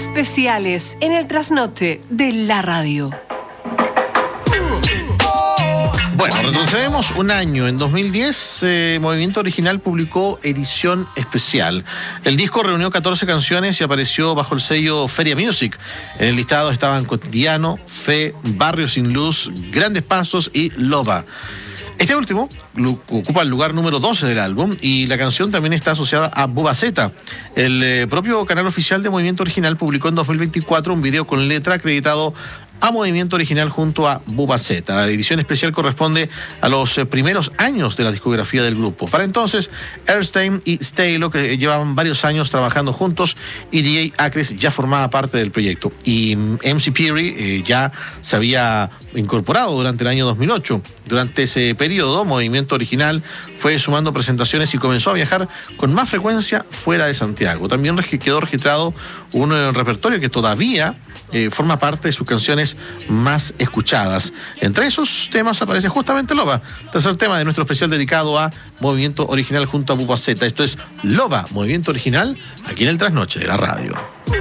especiales en el trasnoche de la radio. Bueno, retrocedemos un año. En 2010, Movimiento Original publicó Edición Especial. El disco reunió 14 canciones y apareció bajo el sello Feria Music. En el listado estaban Cotidiano, Fe, Barrio Sin Luz, Grandes Pasos y Loba. Este último ocupa el lugar número 12 del álbum y la canción también está asociada a Bubaceta. El propio canal oficial de Movimiento Original publicó en 2024 un video con letra acreditado a Movimiento Original junto a Bubaceta. La edición especial corresponde a los primeros años de la discografía del grupo. Para entonces, Erstein y Steylo, que llevaban varios años trabajando juntos, y DJ Acres ya formaba parte del proyecto. Y MC Peary ya se había incorporado durante el año 2008. Durante ese periodo, Movimiento Original fue sumando presentaciones y comenzó a viajar con más frecuencia fuera de Santiago. También quedó registrado un repertorio que todavía forma parte de sus canciones más escuchadas. Entre esos temas aparece justamente Loba, tercer tema de nuestro especial dedicado a Movimiento Original junto a Bubaceta. Esto es Loba, Movimiento Original, aquí en el Trasnoche de la radio.